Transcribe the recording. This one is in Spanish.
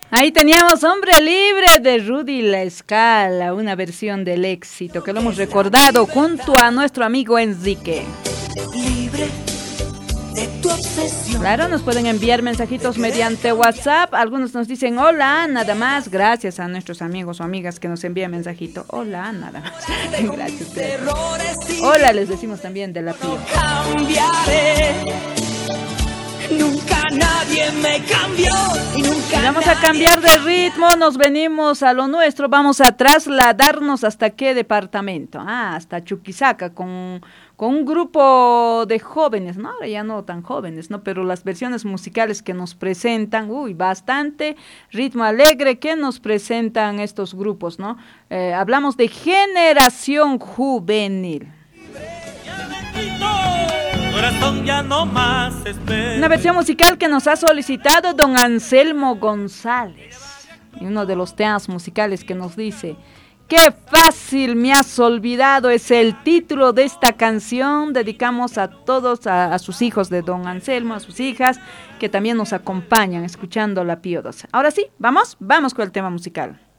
Ahí teníamos Hombre Libre de Rudy La Scala, una versión del éxito que lo hemos recordado junto a nuestro amigo Enrique. Libre de tu obsesión. Claro, nos pueden enviar mensajitos mediante WhatsApp. Algunos nos dicen hola, nada más. Gracias a nuestros amigos o amigas que nos envían mensajito. Hola, nada más. Gracias. Hola, les decimos también de la Pío. Nunca nadie me cambió y nunca vamos a cambiar de ritmo, nos venimos a lo nuestro, vamos a trasladarnos hasta qué departamento, hasta Chuquisaca con un grupo de jóvenes, ¿no? Ahora ya no tan jóvenes, ¿no? Pero las versiones musicales que nos presentan, bastante ritmo alegre que nos presentan estos grupos, ¿no? Hablamos de Generación Juvenil. Ya no más una versión musical que nos ha solicitado don Anselmo González. Y uno de los temas musicales que nos dice: qué fácil me has olvidado, es el título de esta canción. Dedicamos a todos, a sus hijos de don Anselmo, a sus hijas, que también nos acompañan escuchando la Pío 12. Ahora sí, vamos con el tema musical.